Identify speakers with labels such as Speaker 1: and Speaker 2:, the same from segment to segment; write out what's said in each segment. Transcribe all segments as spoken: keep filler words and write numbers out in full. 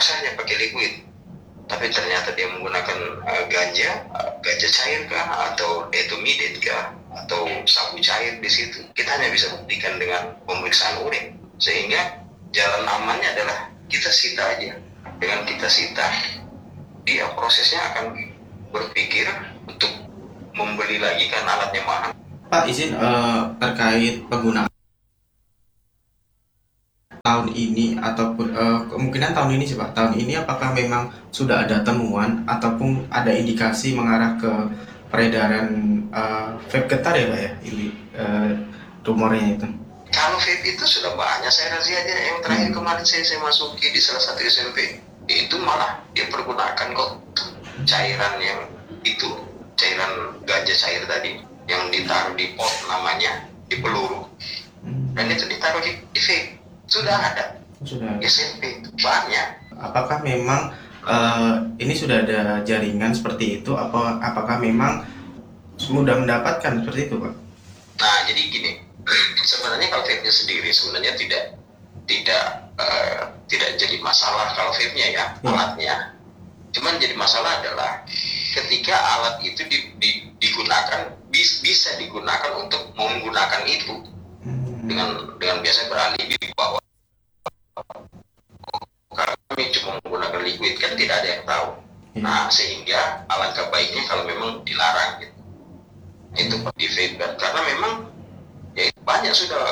Speaker 1: rokok saja pakai liquid, tapi ternyata dia menggunakan uh, ganja, uh, ganja cair kah, atau etomidate kah, atau sabu cair di situ, kita hanya bisa buktikan dengan pemeriksaan urin. Sehingga jalan amannya adalah kita sita aja. Dengan kita sita, dia prosesnya akan berpikir untuk membeli lagi kan alatnya mahal.
Speaker 2: Pak, izin uh, terkait penggunaan tahun ini ataupun uh, kemungkinan tahun ini sih Pak, tahun ini apakah memang sudah ada temuan ataupun ada indikasi mengarah ke peredaran uh, vape getar ya Pak ya, ini uh, rumornya itu?
Speaker 1: Kalau vape itu sudah banyak, saya razia aja. Yang terakhir hmm. kemarin saya, saya masuki di salah satu S M P, itu malah dia pergunakan kok cairan yang itu, cairan ganja cair tadi, yang ditaruh di pot namanya, di peluru, dan itu ditaruh di, di vape. Sudah ada,
Speaker 2: sudah
Speaker 1: S M P itu banyak.
Speaker 2: Apakah memang uh, ini sudah ada jaringan seperti itu? Apa apakah memang mudah mendapatkan seperti itu, Pak?
Speaker 1: Nah, jadi gini, sebenarnya kalau vape-nya sendiri sebenarnya tidak tidak uh, tidak jadi masalah kalau vape-nya ya, ya, alatnya. Cuman jadi masalah adalah ketika alat itu di, di, digunakan bis, bisa digunakan untuk menggunakan itu hmm. dengan dengan biasa beralih di bawah. Kami cuma menggunakan liquid, kan tidak ada yang tahu. Hmm. Nah, sehingga alangkah baiknya kalau memang dilarang gitu. Itu di vape kan, karena memang ya banyak sudah.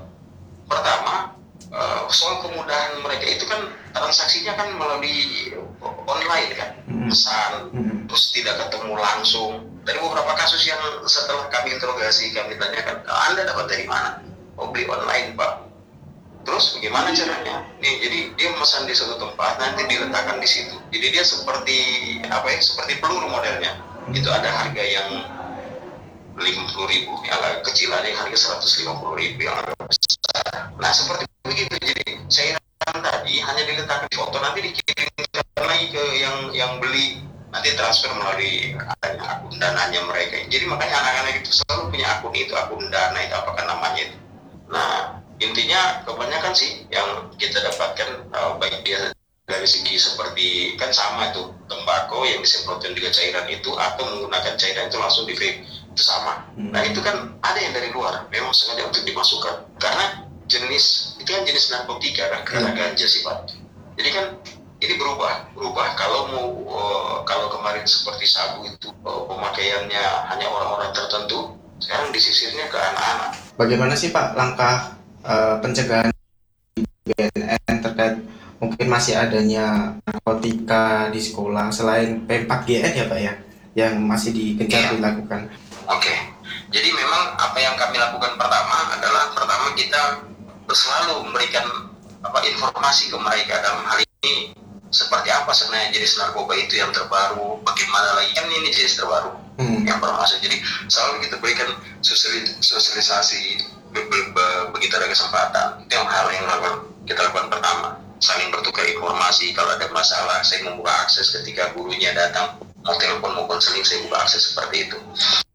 Speaker 1: Pertama, uh, soal kemudahan mereka itu kan transaksinya kan melalui online kan, pesan, hmm. terus tidak ketemu langsung. Dari beberapa kasus yang setelah kami interogasi, kami tanyakan, Anda dapat dari mana? Oh, beli online Pak. Terus bagaimana caranya? Nih, jadi dia memesan di suatu tempat, nanti diletakkan di situ. Jadi dia seperti apa ya? Seperti peluru modelnya. Itu ada harga yang lima puluh ribu, yang agak kecilan, yang harga seratus lima puluh ribu, yang agak besar. Nah, seperti begitu. Jadi cairan tadi hanya diletakkan di foto, nanti dikirimkan lagi ke yang yang beli, nanti transfer melalui akun dananya mereka. Jadi makanya anak-anak itu selalu punya akun itu, akun dana itu apakah namanya itu. Nah, intinya kebanyakan sih yang kita dapatkan uh, baik dia dari segi seperti kan sama itu tembakau yang disemprotkan dengan cairan itu atau menggunakan cairan itu langsung di vape itu sama. Hmm. Nah itu kan ada yang dari luar memang sengaja untuk dimasukkan karena jenis itu kan jenis narkotika kan, karena hmm. ganja sih Pak. Jadi kan ini berubah berubah kalau mau uh, kalau kemarin seperti sabu itu uh, pemakaiannya hanya orang-orang tertentu, sekarang disisirnya ke anak-anak.
Speaker 2: Bagaimana sih Pak langkah uh, pencegahan B N N terkait mungkin masih adanya narkotika di sekolah selain P empat G N ya Pak ya, yang masih digencar ya. dilakukan?
Speaker 1: Oke, okay. Jadi memang apa yang kami lakukan pertama adalah pertama kita selalu memberikan apa informasi ke mereka dalam hal ini seperti apa sebenarnya jenis narkoba itu yang terbaru, bagaimana lagi kan ini jenis terbaru hmm. yang bermasuk. Jadi selalu kita berikan sosialisasi begitu ada kesempatan. Itu yang hal yang lakukan, kita lakukan pertama, saling bertukar informasi. Kalau ada masalah saya membuka akses ketika gurunya datang mau telepon mau konseling, saya buka akses seperti itu.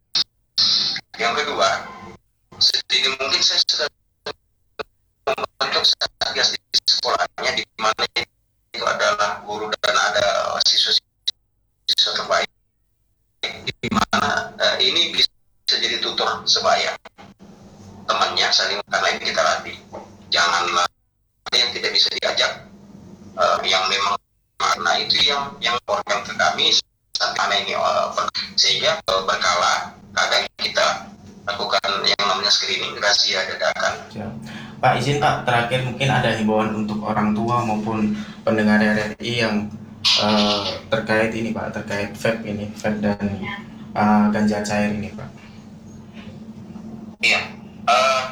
Speaker 1: Yang kedua, ini mungkin saya sudah membentuk satgas di sekolahnya di mana itu adalah guru dan ada siswa-siswa terbaik, di mana uh, ini bisa jadi tutor sebaya temannya saling, karena ini kita latih. Janganlah yang tidak bisa diajak, uh, yang memang nah itu yang yang program ke kami saat mana ini uh, sehingga uh, berkala kadang kita lakukan yang namanya screening razia dadakan.
Speaker 2: Ya. Pak, izin Pak, terakhir mungkin ada himbauan untuk orang tua maupun pendengar R R I yang uh, terkait ini Pak, terkait vape ini, vape dan uh, ganja cair ini Pak.
Speaker 1: Iya, uh,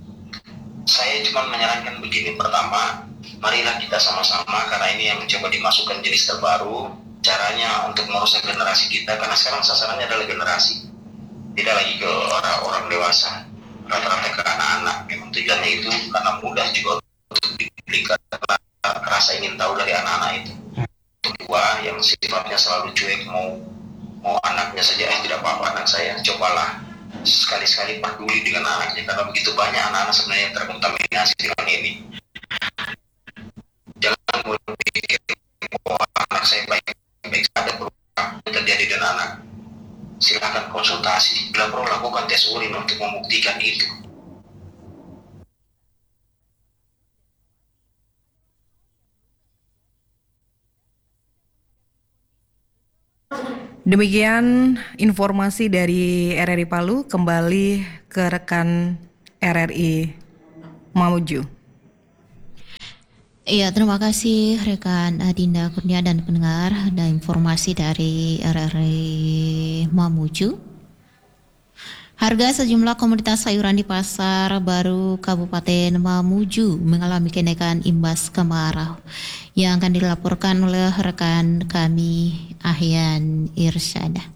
Speaker 1: saya cuma menyarankan begini. Pertama, marilah kita sama-sama, karena ini yang coba dimasukkan jenis terbaru, caranya untuk merusak generasi kita, karena sekarang sasarannya adalah generasi, tidak lagi ke orang-orang dewasa, rata-rata ke anak-anak. Memang tujuannya itu karena mudah juga untuk diberikan rasa ingin tahu dari anak-anak itu. Kedua, yang sifatnya selalu cuek, mau mau anaknya saja, eh tidak apa-apa anak saya, cobalah sekali-sekali peduli dengan anaknya, karena begitu banyak anak-anak sebenarnya yang terkontaminasi dengan ini. Jangan berpikir konsultasi, bila perlu lakukan tes urin untuk membuktikan itu.
Speaker 3: Demikian informasi dari R R I Palu, kembali ke rekan R R I Mamuju.
Speaker 4: Iya, terima kasih rekan Dinda Kurnia dan pendengar. Ada informasi dari R R I Mamuju. Harga sejumlah komoditas sayuran di Pasar Baru Kabupaten Mamuju mengalami kenaikan imbas kemarau yang akan dilaporkan oleh rekan kami Ahyan Irsyada.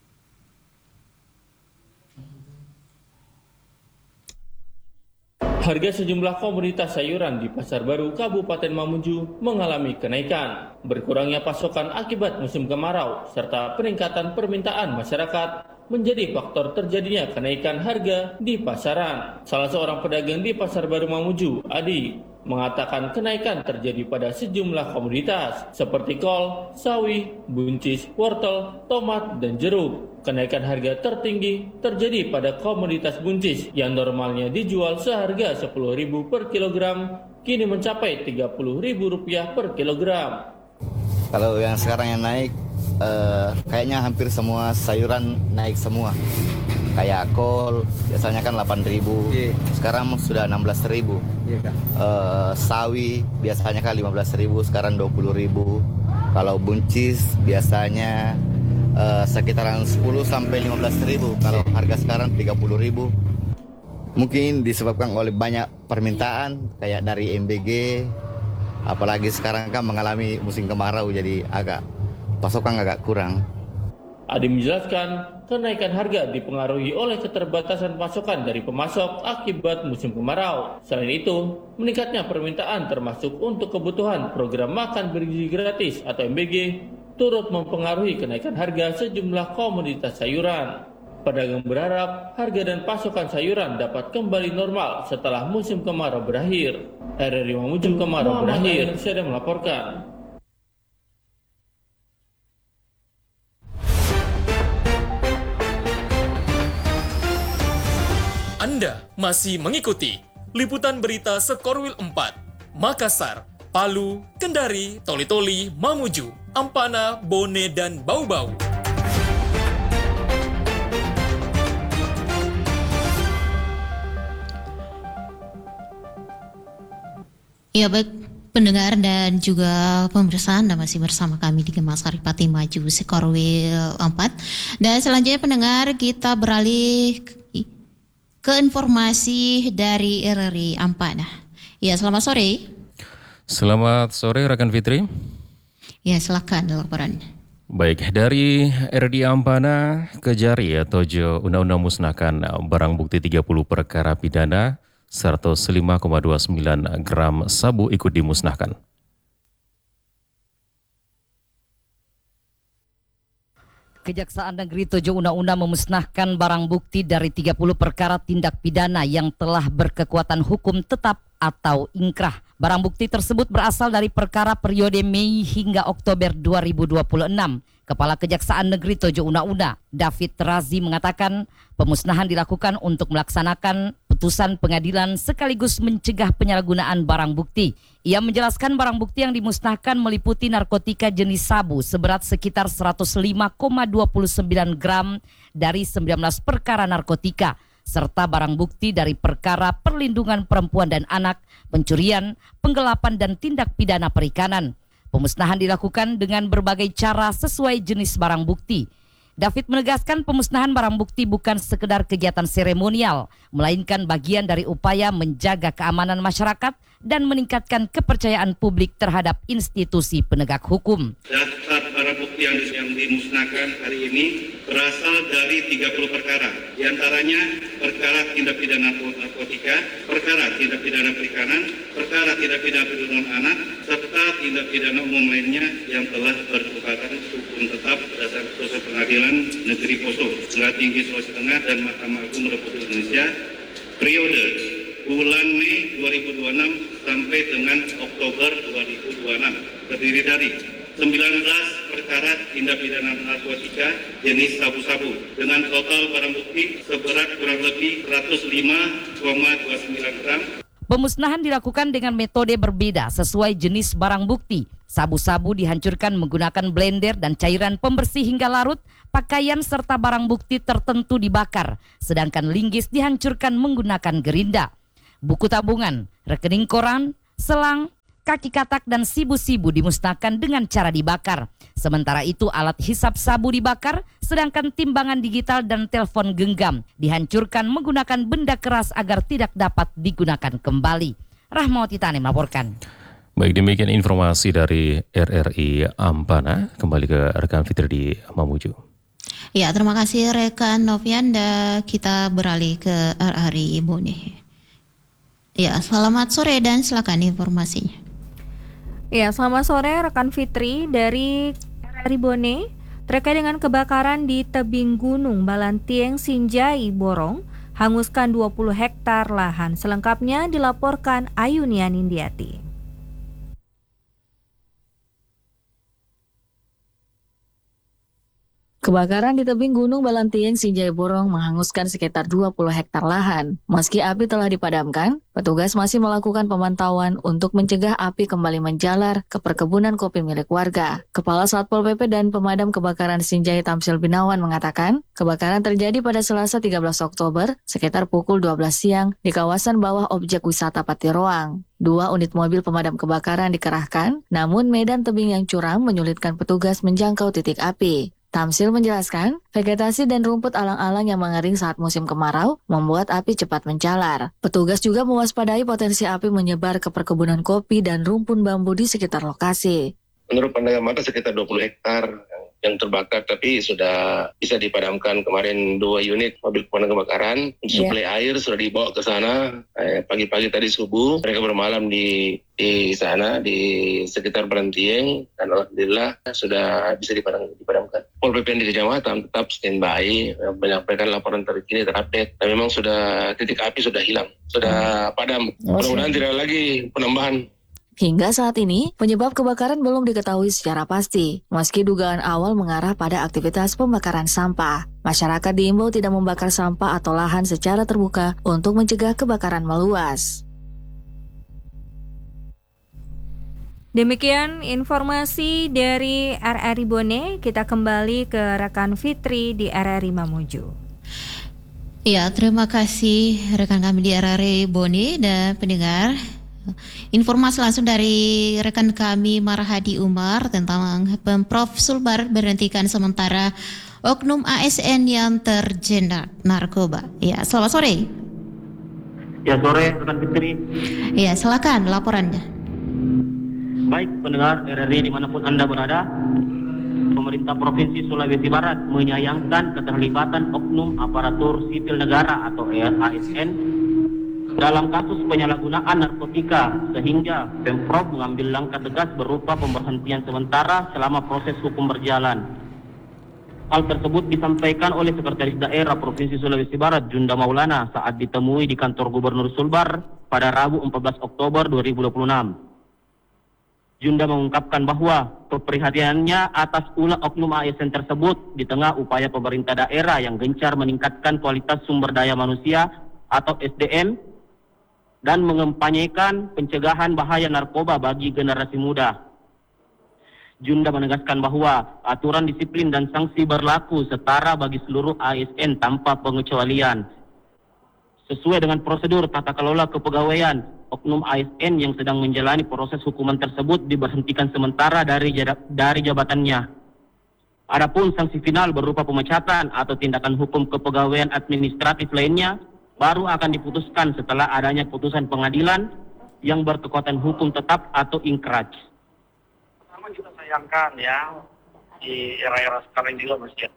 Speaker 5: Harga sejumlah komoditas sayuran di Pasar Baru Kabupaten Mamuju mengalami kenaikan. Berkurangnya pasokan akibat musim kemarau serta peningkatan permintaan masyarakat menjadi faktor terjadinya kenaikan harga di pasaran. Salah seorang pedagang di Pasar Baru Mamuju, Adi, mengatakan kenaikan terjadi pada sejumlah komoditas seperti kol, sawi, buncis, wortel, tomat, dan jeruk. Kenaikan harga tertinggi terjadi pada komoditas buncis yang normalnya dijual seharga sepuluh ribu rupiah per kilogram, kini mencapai tiga puluh ribu rupiah per kilogram.
Speaker 6: Kalau yang sekarang yang naik, eh, kayaknya hampir semua sayuran naik semua. Kayak kol, biasanya kan delapan ribu, yeah. Sekarang sudah enam belas ribu. Yeah, eh, sawi, biasanya kan lima belas ribu, sekarang dua puluh ribu. Kalau buncis, biasanya Uh, sekitaran sepuluh sampai lima belas ribu. Kalau harga sekarang tiga puluh ribu. Mungkin disebabkan oleh banyak permintaan kayak dari M B G, apalagi sekarang kan mengalami musim kemarau, jadi agak pasokan agak kurang.
Speaker 5: Adi menjelaskan kenaikan harga dipengaruhi oleh keterbatasan pasokan dari pemasok akibat musim kemarau. Selain itu, meningkatnya permintaan termasuk untuk kebutuhan program makan bergizi gratis atau M B G turut mempengaruhi kenaikan harga sejumlah komoditas sayuran. Pedagang berharap harga dan pasokan sayuran dapat kembali normal setelah musim kemarau berakhir. R R I Mamuju kemarau berakhir, saya melaporkan.
Speaker 7: Anda masih mengikuti liputan berita Sekorwil empat, Makassar, Palu, Kendari, Toli-Toli, Mamuju, Ampana, Bone, dan Bau-Bau.
Speaker 4: Ya baik pendengar dan juga pemirsa, Anda masih bersama kami di Gemas Karipati Maju Sekorwil empat. Dan selanjutnya pendengar, kita beralih ke informasi dari R R I Ampana. Ya, selamat sore.
Speaker 8: Selamat sore rekan Fitri.
Speaker 4: Ya, silakan laporan.
Speaker 8: Baik, dari R D Ampana, Kejari atau Jo undang-undang musnahkan barang bukti tiga puluh perkara pidana serta lima koma dua sembilan gram sabu ikut dimusnahkan.
Speaker 9: Kejaksaan Negeri Tojo Una-Una memusnahkan barang bukti dari tiga puluh perkara tindak pidana yang telah berkekuatan hukum tetap atau ingkrah. Barang bukti tersebut berasal dari perkara periode Mei hingga Oktober dua ribu dua puluh enam. Kepala Kejaksaan Negeri Tojo Una-Una, David Razi, mengatakan pemusnahan dilakukan untuk melaksanakan putusan pengadilan sekaligus mencegah penyalahgunaan barang bukti. Ia menjelaskan barang bukti yang dimusnahkan meliputi narkotika jenis sabu seberat sekitar seratus lima koma dua sembilan gram dari sembilan belas perkara narkotika, serta barang bukti dari perkara perlindungan perempuan dan anak, pencurian, penggelapan, dan tindak pidana perikanan. Pemusnahan dilakukan dengan berbagai cara sesuai jenis barang bukti. David menegaskan pemusnahan barang bukti bukan sekedar kegiatan seremonial, melainkan bagian dari upaya menjaga keamanan masyarakat dan meningkatkan kepercayaan publik terhadap institusi penegak hukum.
Speaker 10: Daftar barang bukti yang, yang dimusnahkan hari ini berasal dari tiga puluh perkara. Di antaranya perkara tindak pidana narkotika, perkara tindak pidana perikanan, perkara tindak pidana perlindungan anak, serta tindak pidana umum lainnya yang telah berkekuatan hukum tetap berdasarkan putusan pengadilan negeri Poso, Pengadilan Tinggi Sulawesi Tengah, dan Mahkamah Agung Republik Indonesia periode bulan Mei dua ribu dua puluh enam sampai dengan Oktober dua ribu dua puluh enam, terdiri dari sembilan belas perkara tindak pidana narkotika jenis sabu-sabu dengan total barang bukti seberat kurang lebih seratus lima koma dua sembilan gram.
Speaker 9: Pemusnahan dilakukan dengan metode berbeda sesuai jenis barang bukti. Sabu-sabu dihancurkan menggunakan blender dan cairan pembersih hingga larut, pakaian serta barang bukti tertentu dibakar, sedangkan linggis dihancurkan menggunakan gerinda. Buku tabungan, rekening koran, selang, kaki katak dan sibu-sibu dimusnahkan dengan cara dibakar. Sementara itu alat hisap sabu dibakar, sedangkan timbangan digital dan telepon genggam dihancurkan menggunakan benda keras agar tidak dapat digunakan kembali. Rahmawati Tani melaporkan.
Speaker 8: Baik, demikian informasi dari R R I Ampana. Kembali ke rekan Fitri di Mamuju.
Speaker 4: Ya, terima kasih rekan Novianda. Kita beralih ke R R I Bone. Ya, selamat sore dan silakan informasinya.
Speaker 11: Ya, selamat sore rekan Fitri dari R R I Bone. Terkait dengan kebakaran di tebing gunung Balantieng Sinjai Borong, hanguskan dua puluh hektar lahan. Selengkapnya dilaporkan Ayunian Indiati.
Speaker 12: Kebakaran di tebing Gunung Balantieng Sinjai Borong menghanguskan sekitar dua puluh hektar lahan. Meski api telah dipadamkan, petugas masih melakukan pemantauan untuk mencegah api kembali menjalar ke perkebunan kopi milik warga. Kepala Satpol P P dan Pemadam Kebakaran Sinjai Tamsil Binawan mengatakan, kebakaran terjadi pada Selasa tiga belas Oktober sekitar pukul dua belas siang di kawasan bawah objek wisata Patiroang. Dua unit mobil pemadam kebakaran dikerahkan, namun medan tebing yang curam menyulitkan petugas menjangkau titik api. Tamsil menjelaskan, vegetasi dan rumput alang-alang yang mengering saat musim kemarau membuat api cepat menjalar. Petugas juga mewaspadai potensi api menyebar ke perkebunan kopi dan rumpun bambu di sekitar lokasi.
Speaker 13: Menurut pandangan mata sekitar dua puluh hektar yang terbakar, tapi sudah bisa dipadamkan kemarin dua unit mobil pemadam kebakaran. Suplai yeah. air sudah dibawa ke sana. Eh, pagi-pagi tadi subuh mereka bermalam di di sana di sekitar Balantieng dan alhamdulillah sudah bisa dipadam, dipadamkan. Pol P P di kecamatan tetap standby menyampaikan laporan terkini terupdate. Dan memang sudah titik api sudah hilang, sudah padam. Mudah-mudahan tidak lagi penambahan.
Speaker 12: Hingga saat ini, penyebab kebakaran belum diketahui secara pasti, meski dugaan awal mengarah pada aktivitas pembakaran sampah. Masyarakat diimbau tidak membakar sampah atau lahan secara terbuka untuk mencegah kebakaran meluas.
Speaker 11: Demikian informasi dari R R I Bone. Kita kembali ke rekan Fitri di R R I Mamuju.
Speaker 4: Ya, terima kasih rekan kami di R R I Bone dan pendengar. Informasi langsung dari rekan kami Marhadi Umar tentang Pemprov Sulbar berhentikan sementara oknum A S N yang terjerat narkoba. Ya, selamat sore.
Speaker 14: Ya, sore rekan Fitri.
Speaker 4: Ya, silakan laporannya.
Speaker 14: Baik pendengar R R I dimanapun Anda berada, pemerintah Provinsi Sulawesi Barat menyayangkan keterlibatan oknum aparatur sipil negara atau A S N dalam kasus penyalahgunaan narkotika, sehingga Pemprov mengambil langkah tegas berupa pemberhentian sementara selama proses hukum berjalan. Hal tersebut disampaikan oleh Sekretaris Daerah Provinsi Sulawesi Barat Junda Maulana saat ditemui di kantor Gubernur Sulbar pada Rabu empat belas Oktober dua ribu dua puluh enam. Junda mengungkapkan bahwa keprihatiannya atas ulah oknum A S N tersebut di tengah upaya pemerintah daerah yang gencar meningkatkan kualitas sumber daya manusia atau S D M dan mengempanyekan pencegahan bahaya narkoba bagi generasi muda. Junda menegaskan bahwa aturan disiplin dan sanksi berlaku setara bagi seluruh A S N tanpa pengecualian. Sesuai dengan prosedur tata kelola kepegawaian, oknum A S N yang sedang menjalani proses hukuman tersebut diberhentikan sementara dari dari jabatannya. Adapun sanksi final berupa pemecatan atau tindakan hukum kepegawaian administratif lainnya baru akan diputuskan setelah adanya putusan pengadilan yang berkekuatan hukum tetap atau inkraj. Pertama kita sayangkan ya, di era-era sekarang juga masih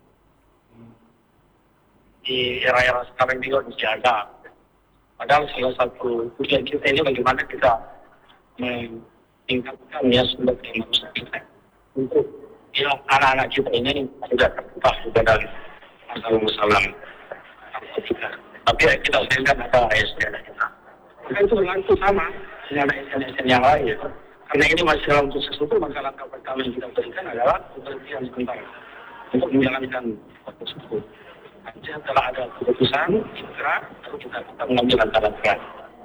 Speaker 14: di era-era sekarang juga masih ada. Padahal salah satu tujuan kita ini bagaimana kita meningkatkan ya sumber daya manusia kita untuk ya anak-anak kita ini tidak terbuka dari masalah-masalah narkotika. Tapi ya, kita sayangkan ada A S N kita. Kita itu berlaku sama dengan A S N-A S N yang lain.
Speaker 10: Karena ini masih dalam proses hukum, maka langkah pertama yang kita berikan adalah pemberhentian sementara untuk menjalankan proses hukum. Nanti setelah ada keputusan, segera baru kita akan mengambil langkah-langkah.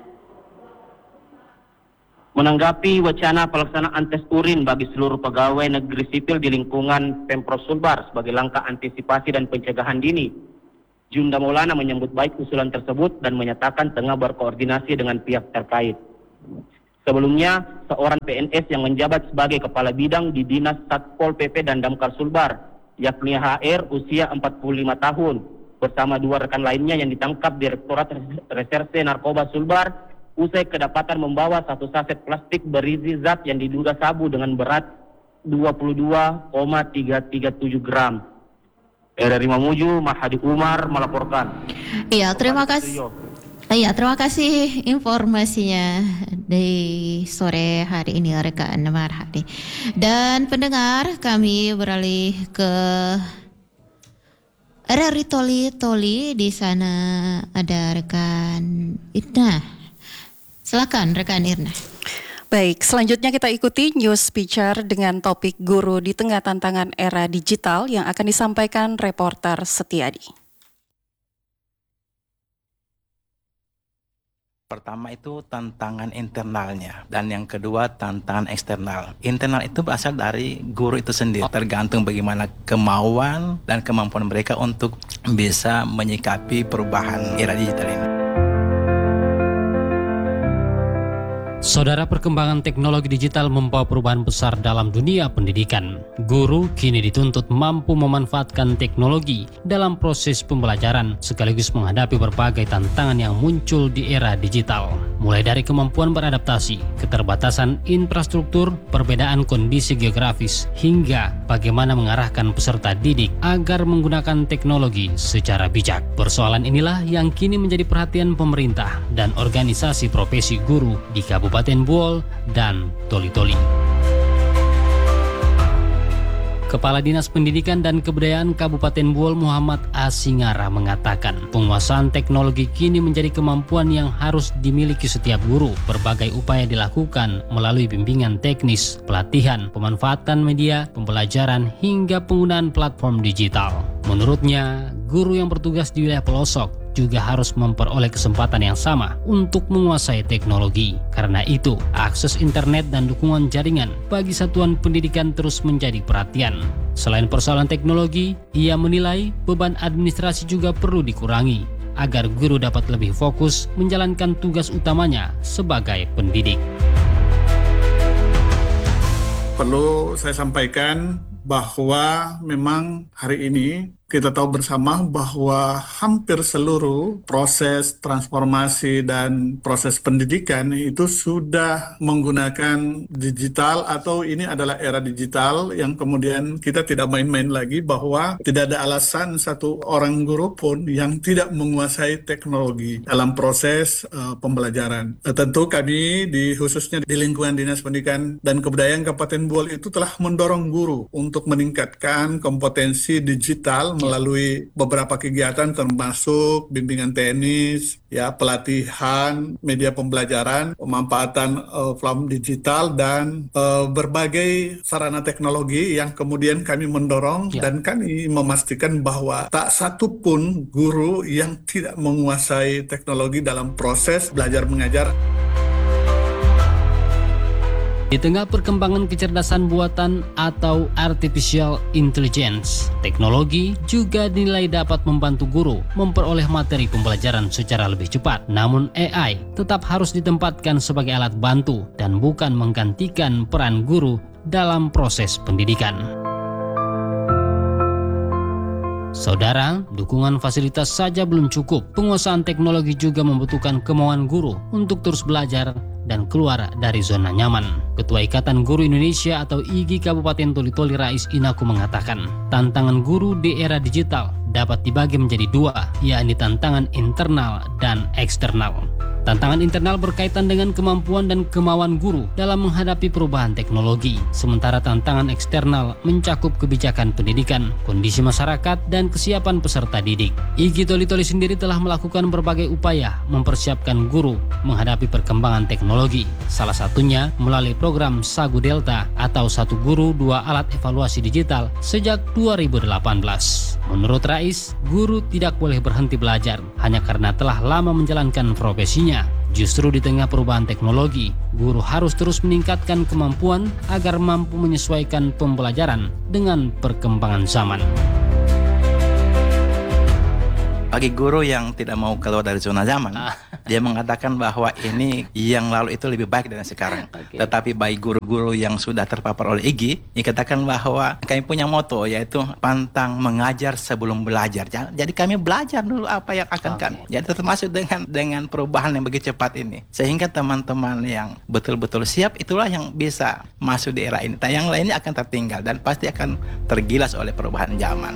Speaker 14: Menanggapi wacana pelaksanaan tes urin bagi seluruh pegawai negeri sipil di lingkungan Pemprov Sulbar sebagai langkah antisipasi dan pencegahan dini, Junda Maulana menyambut baik usulan tersebut dan menyatakan tengah berkoordinasi dengan pihak terkait. Sebelumnya, seorang P N S yang menjabat sebagai kepala bidang di Dinas Satpol P P dan Damkar Sulbar, yakni H R usia empat puluh lima tahun, bersama dua rekan lainnya yang ditangkap Direktorat Reserse Narkoba Sulbar, usai kedapatan membawa satu saset plastik berisi zat yang diduga sabu dengan berat dua puluh dua koma tiga tiga tujuh gram. R R I Mamuju, Mahadi Umar melaporkan.
Speaker 4: Iya, terima kasih. Iya, terima kasih informasinya di sore hari ini rekan Marhadi. Dan pendengar, kami beralih ke R R I Toli Toli. Di sana ada rekan Irna. Silakan rekan Irna.
Speaker 15: Baik, selanjutnya kita ikuti news feature dengan topik guru di tengah tantangan era digital yang akan disampaikan reporter Setiadi.
Speaker 16: Pertama itu tantangan internalnya, dan yang kedua tantangan eksternal. Internal itu berasal dari guru itu sendiri, tergantung bagaimana kemauan dan kemampuan mereka untuk bisa menyikapi perubahan era digital ini.
Speaker 17: Saudara, perkembangan teknologi digital membawa perubahan besar dalam dunia pendidikan. Guru kini dituntut mampu memanfaatkan teknologi dalam proses pembelajaran sekaligus menghadapi berbagai tantangan yang muncul di era digital. Mulai dari kemampuan beradaptasi, keterbatasan infrastruktur, perbedaan kondisi geografis, hingga bagaimana mengarahkan peserta didik agar menggunakan teknologi secara bijak. Persoalan inilah yang kini menjadi perhatian pemerintah dan organisasi profesi guru di Kabupaten Buol dan Toli-Toli. Kepala Dinas Pendidikan dan Kebudayaan Kabupaten Buol Muhammad Asingara mengatakan penguasaan teknologi kini menjadi kemampuan yang harus dimiliki setiap guru. Berbagai upaya dilakukan melalui bimbingan teknis, pelatihan, pemanfaatan media, pembelajaran, hingga penggunaan platform digital. Menurutnya, guru yang bertugas di wilayah pelosok juga harus memperoleh kesempatan yang sama untuk menguasai teknologi. Karena itu, akses internet dan dukungan jaringan bagi satuan pendidikan terus menjadi perhatian. Selain persoalan teknologi, ia menilai beban administrasi juga perlu dikurangi agar guru dapat lebih fokus menjalankan tugas utamanya sebagai pendidik.
Speaker 18: Perlu saya sampaikan bahwa memang hari ini kita tahu bersama bahwa hampir seluruh proses transformasi dan proses pendidikan itu sudah menggunakan digital, atau ini adalah era digital yang kemudian kita tidak main-main lagi bahwa tidak ada alasan satu orang guru pun yang tidak menguasai teknologi dalam proses uh, pembelajaran. Uh, tentu kami di khususnya di lingkungan Dinas Pendidikan dan Kebudayaan Kabupaten Buol itu telah mendorong guru untuk meningkatkan kompetensi digital melalui beberapa kegiatan termasuk bimbingan tenis, ya, pelatihan, media pembelajaran, pemanfaatan uh, platform digital dan uh, berbagai sarana teknologi yang kemudian kami mendorong ya. Dan kami memastikan bahwa tak satu pun guru yang tidak menguasai teknologi dalam proses belajar mengajar.
Speaker 17: Di tengah perkembangan kecerdasan buatan atau artificial intelligence, teknologi juga dinilai dapat membantu guru memperoleh materi pembelajaran secara lebih cepat. Namun A I tetap harus ditempatkan sebagai alat bantu dan bukan menggantikan peran guru dalam proses pendidikan. Saudara, dukungan fasilitas saja belum cukup. Penguasaan teknologi juga membutuhkan kemauan guru untuk terus belajar dan keluar dari zona nyaman. Ketua Ikatan Guru Indonesia atau I G I Kabupaten Toli-Toli Rais Inaku mengatakan, tantangan guru di era digital dapat dibagi menjadi dua, yakni tantangan internal dan eksternal. Tantangan internal berkaitan dengan kemampuan dan kemauan guru dalam menghadapi perubahan teknologi, sementara tantangan eksternal mencakup kebijakan pendidikan, kondisi masyarakat, dan kesiapan peserta didik. I G Toli-Toli sendiri telah melakukan berbagai upaya mempersiapkan guru menghadapi perkembangan teknologi, salah satunya melalui program Sagu Delta atau Satu Guru Dua Alat Evaluasi Digital sejak dua ribu delapan belas. Menurut Rais, guru tidak boleh berhenti belajar hanya karena telah lama menjalankan profesinya. Justru di tengah perubahan teknologi, guru harus terus meningkatkan kemampuan agar mampu menyesuaikan pembelajaran dengan perkembangan zaman.
Speaker 16: Bagi guru yang tidak mau keluar dari zona zaman, ah. dia mengatakan bahwa ini yang lalu itu lebih baik dari sekarang. Okay. Tetapi bagi guru-guru yang sudah terpapar oleh I G, dikatakan bahwa kami punya moto yaitu pantang mengajar sebelum belajar. Jadi kami belajar dulu apa yang akan okay. kan. Jadi termasuk dengan dengan perubahan yang begitu cepat ini. Sehingga teman-teman yang betul-betul siap itulah yang bisa masuk di era ini. Yang lainnya akan tertinggal dan pasti akan tergilas oleh perubahan zaman.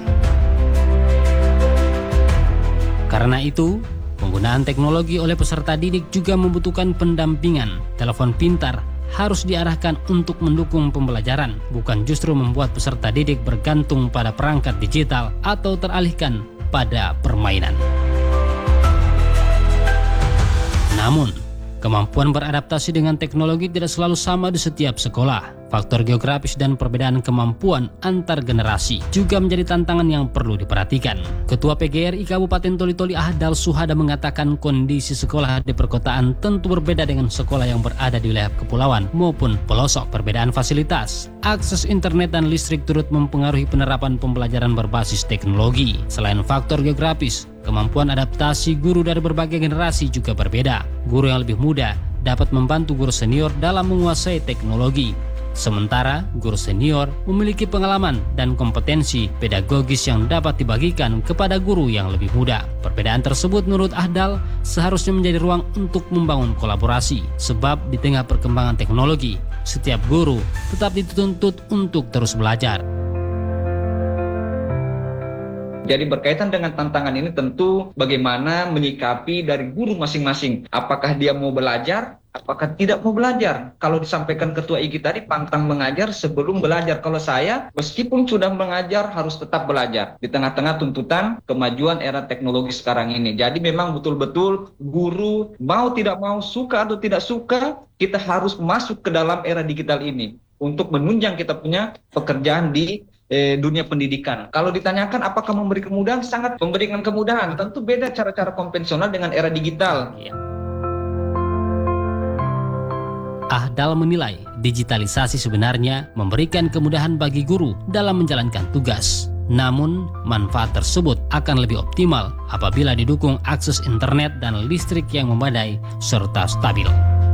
Speaker 17: Karena itu, penggunaan teknologi oleh peserta didik juga membutuhkan pendampingan. Telepon pintar harus diarahkan untuk mendukung pembelajaran, bukan justru membuat peserta didik bergantung pada perangkat digital atau teralihkan pada permainan. Namun, kemampuan beradaptasi dengan teknologi tidak selalu sama di setiap sekolah. Faktor geografis dan perbedaan kemampuan antar generasi juga menjadi tantangan yang perlu diperhatikan. Ketua P G R I Kabupaten Toli-Toli Ahdal Suhada mengatakan kondisi sekolah di perkotaan tentu berbeda dengan sekolah yang berada di wilayah kepulauan maupun pelosok. Perbedaan fasilitas, akses internet dan listrik turut mempengaruhi penerapan pembelajaran berbasis teknologi. Selain faktor geografis, kemampuan adaptasi guru dari berbagai generasi juga berbeda. Guru yang lebih muda dapat membantu guru senior dalam menguasai teknologi. Sementara guru senior memiliki pengalaman dan kompetensi pedagogis yang dapat dibagikan kepada guru yang lebih muda. Perbedaan tersebut menurut Ahdal seharusnya menjadi ruang untuk membangun kolaborasi. Sebab di tengah perkembangan teknologi, setiap guru tetap dituntut untuk terus belajar.
Speaker 19: Jadi berkaitan dengan tantangan ini tentu bagaimana menyikapi dari guru masing-masing. Apakah dia mau belajar? Apakah tidak mau belajar? Kalau disampaikan Ketua I G tadi, pantang mengajar sebelum belajar. Kalau saya, meskipun sudah mengajar, harus tetap belajar. Di tengah-tengah tuntutan kemajuan era teknologi sekarang ini. Jadi memang betul-betul guru mau tidak mau, suka atau tidak suka, kita harus masuk ke dalam era digital ini. Untuk menunjang kita punya pekerjaan di eh, dunia pendidikan. Kalau ditanyakan apakah memberi kemudahan, sangat memberikan kemudahan. Tentu beda cara-cara konvensional dengan era digital.
Speaker 17: Iya. Ahdal menilai digitalisasi sebenarnya memberikan kemudahan bagi guru dalam menjalankan tugas. Namun, manfaat tersebut akan lebih optimal apabila didukung akses internet dan listrik yang memadai serta stabil.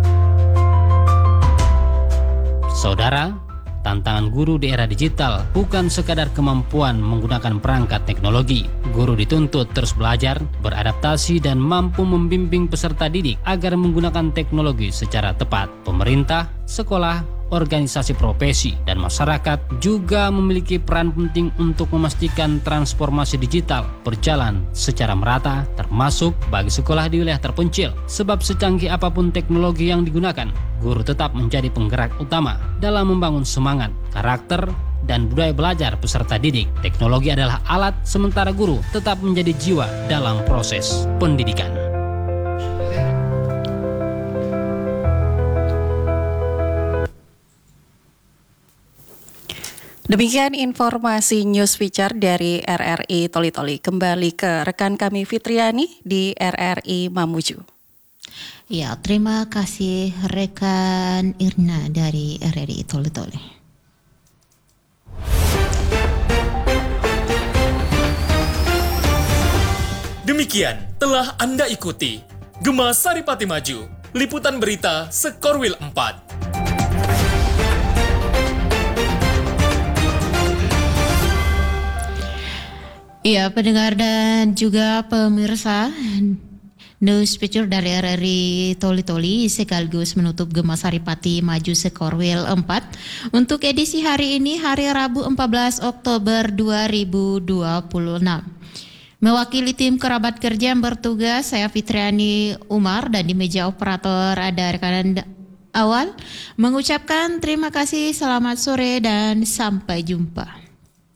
Speaker 17: Saudara, tantangan guru di era digital bukan sekadar kemampuan menggunakan perangkat teknologi. Guru dituntut terus belajar, beradaptasi, dan mampu membimbing peserta didik agar menggunakan teknologi secara tepat. Pemerintah, sekolah, organisasi profesi, dan masyarakat juga memiliki peran penting untuk memastikan transformasi digital berjalan secara merata, termasuk bagi sekolah di wilayah terpencil. Sebab secanggih apapun teknologi yang digunakan, guru tetap menjadi penggerak utama dalam membangun semangat, karakter, dan budaya belajar peserta didik. Teknologi adalah alat, sementara guru tetap menjadi jiwa dalam proses pendidikan.
Speaker 15: Demikian informasi news feature dari R R I Toli-Toli. Kembali ke rekan kami Fitriani di R R I Mamuju.
Speaker 4: Ya, terima kasih rekan Irna dari R R I Toli-Toli.
Speaker 7: Demikian telah Anda ikuti Gema Saripati Maju, liputan berita Sekorwil empat.
Speaker 4: Ya, pendengar dan juga pemirsa, news feature dari R R I Toli-Toli sekaligus menutup Gema Saripati Maju Sekorwil empat untuk edisi hari ini, hari Rabu empat belas Oktober dua ribu dua puluh enam. Mewakili tim kerabat kerja yang bertugas, saya Fitriani Umar, dan di meja operator ada rekanan awal mengucapkan terima kasih, selamat sore dan sampai jumpa.